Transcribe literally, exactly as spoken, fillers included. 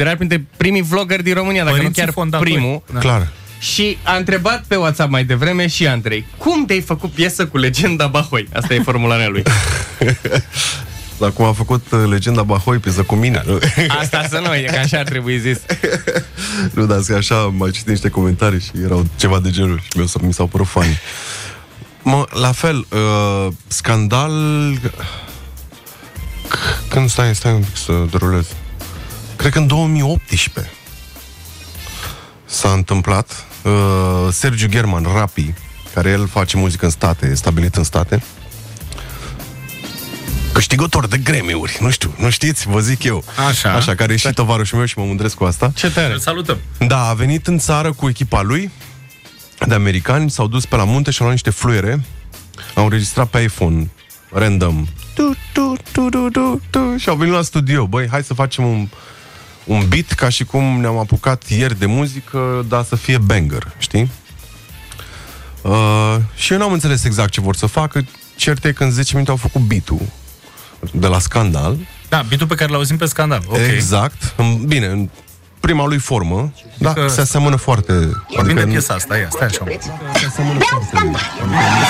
considerat printre primii vloggeri din România, dacă Părinții nu chiar fondatori. primul. Da. Clar. Și a întrebat pe WhatsApp mai devreme și Andrei: cum te-ai făcut piesă cu legenda Bahoi? Asta e formularea lui. Dar cum a făcut uh, legenda Bahoi, piesă cu mine, nu? Asta să nu e, că așa ar trebui zis. Nu, dar că așa am mai citit niște comentarii și erau ceva de genul și mi, mi s-au părut funny. Mă, la fel, uh, scandal... Când stai, stai un pic să derulez. Cred că în două mii optsprezece s-a întâmplat. uh, Sergiu German, Rapi, care el face muzică în state, e stabilit în state, câștigător de Grammy-uri, nu știu, nu știți, vă zic eu. Așa. Așa, care e și tovarășul meu și mă mândresc cu asta. Ce tare. Îl salutăm. Da, a venit în țară cu echipa lui de americani, s-au dus pe la munte și au luat niște fluiere, au înregistrat pe iPhone random tu, tu, tu, tu, tu, tu, și au venit la studio. Băi, hai să facem un, un beat ca și cum ne-am apucat ieri de muzică, dar să fie banger, știi? Uh, și eu n-am înțeles exact ce vor să facă. Cert e că în zece minute au făcut beat-ul de la Scandal. Da, beat-ul pe care l-auzim pe Scandal. Okay. Exact. Bine, în prima lui formă, da, că se aseamănă foarte... Vorbim de piesa asta, ia, stai așa. Se aseamănă foarte...